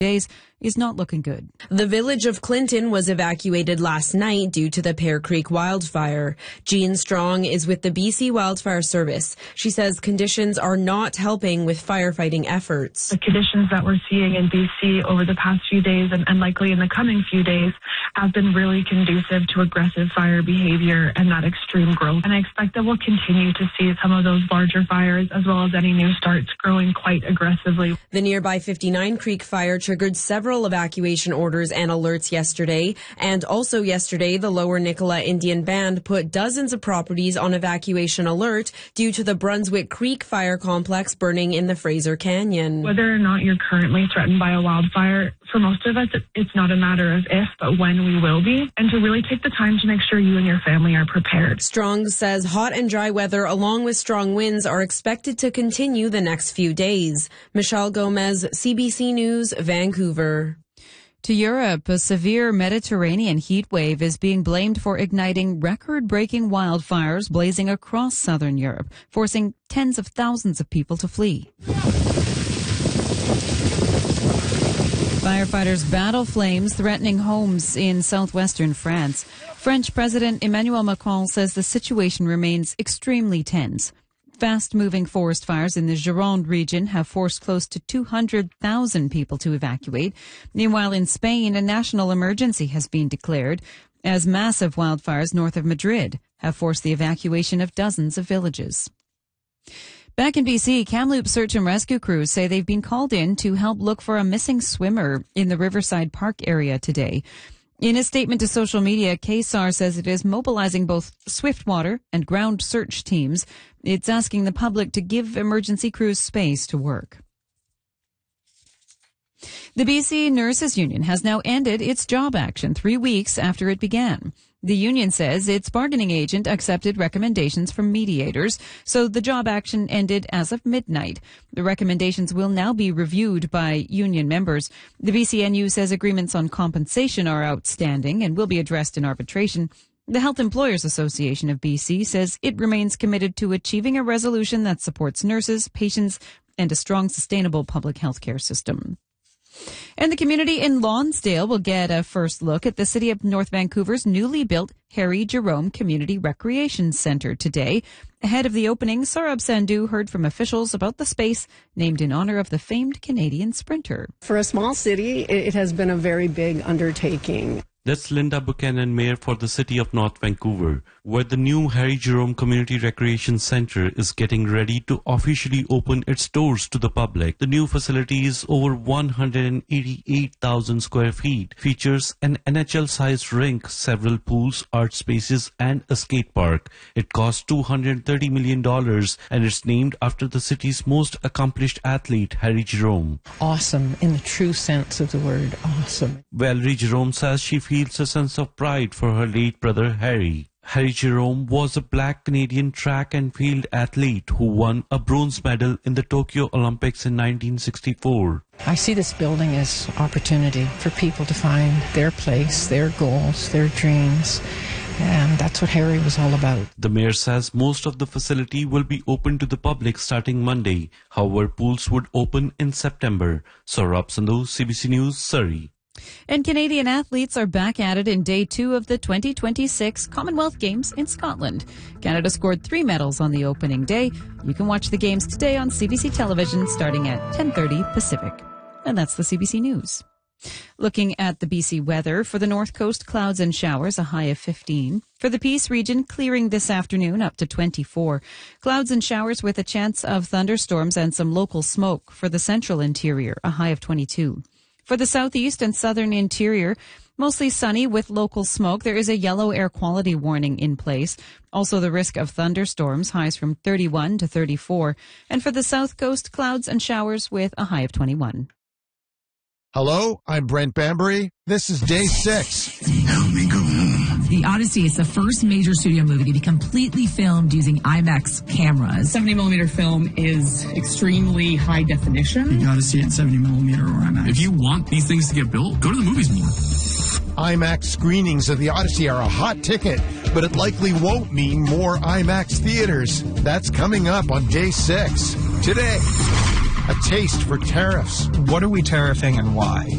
days is not looking good. The village of Clinton was evacuated last night due to the Pear Creek wildfire. Jean Strong is with the BC Wildfire Service. She says conditions are not helping with firefighting efforts. The conditions that we're seeing in BC over the past few days and likely in the coming few days have been really conducive to aggressive fire behavior and that extreme growth. And I expect that we'll continue to see some of those larger fires as well as any new starts growing quite aggressively. The nearby 59 Creek fire triggered several evacuation orders and alerts yesterday. And also yesterday, the Lower Nicola Indian Band put dozens of properties on evacuation alert due to the Brunswick Creek fire complex burning in the Fraser Canyon. Whether or not you're currently threatened by a wildfire, for most of us, it's not a matter of if, but when we will be, and to really take the time to make sure you and your family are prepared. Strong says hot and dry weather along with strong winds are expected to continue the next few days. Michelle Gomez, CBC News, Vancouver. To Europe, a severe Mediterranean heat wave is being blamed for igniting record-breaking wildfires blazing across southern Europe, forcing tens of thousands of people to flee. Firefighters battle flames threatening homes in southwestern France. French President Emmanuel Macron says the situation remains extremely tense. Fast-moving forest fires in the Gironde region have forced close to 200,000 people to evacuate. Meanwhile, in Spain, a national emergency has been declared as massive wildfires north of Madrid have forced the evacuation of dozens of villages. Back in BC, Kamloops search and rescue crews say they've been called in to help look for a missing swimmer in the Riverside Park area today. In a statement to social media, KSAR says it is mobilizing both swiftwater and ground search teams. It's asking the public to give emergency crews space to work. The BC Nurses Union has now ended its job action 3 weeks after it began. The union says its bargaining agent accepted recommendations from mediators, so the job action ended as of midnight. The recommendations will now be reviewed by union members. The BCNU says agreements on compensation are outstanding and will be addressed in arbitration. The Health Employers Association of BC says it remains committed to achieving a resolution that supports nurses, patients, and a strong, sustainable public health care system. And the community in Lonsdale will get a first look at the City of North Vancouver's newly built Harry Jerome Community Recreation Centre today. Ahead of the opening, Saurabh Sandhu heard from officials about the space named in honor of the famed Canadian sprinter. For a small city, it has been a very big undertaking. That's Linda Buchanan, Mayor for the City of North Vancouver, where the new Harry Jerome Community Recreation Centre is getting ready to officially open its doors to the public. The new facility is over 188,000 square feet, features an NHL-sized rink, several pools, art spaces, and a skate park. It costs $230 million and it's named after the city's most accomplished athlete, Harry Jerome. Awesome, in the true sense of the word, awesome. Valerie Jerome says she feels a sense of pride for her late brother Harry. Harry Jerome was a black Canadian track and field athlete who won a bronze medal in the Tokyo Olympics in 1964. I see this building as opportunity for people to find their place, their goals, their dreams. And that's what Harry was all about. The mayor says most of the facility will be open to the public starting Monday. However, pools would open in September. Saurabh Sandhu, CBC News, Surrey. And Canadian athletes are back at it in day 2 of the 2026 Commonwealth Games in Scotland. Canada scored 3 medals on the opening day. You can watch the games today on CBC television starting at 10:30 Pacific. And that's the CBC News. Looking at the BC weather, for the North Coast, clouds and showers, a high of 15. For the Peace region, clearing this afternoon, up to 24. Clouds and showers with a chance of thunderstorms and some local smoke. For the central interior, a high of 22. For the southeast and southern interior, mostly sunny with local smoke. There is a yellow air quality warning in place. Also the risk of thunderstorms, highs from 31 to 34. And for the south coast, clouds and showers with a high of 21. Hello, I'm Brent Bambury. This is day 6. Help me go home. The Odyssey is the first major studio movie to be completely filmed using IMAX cameras. 70mm film is extremely high definition. You gotta see it in 70mm or IMAX. If you want these things to get built, go to the movies more. IMAX screenings of the Odyssey are a hot ticket, but it likely won't mean more IMAX theaters. That's coming up on day 6. Today, a taste for tariffs. What are we tariffing and why?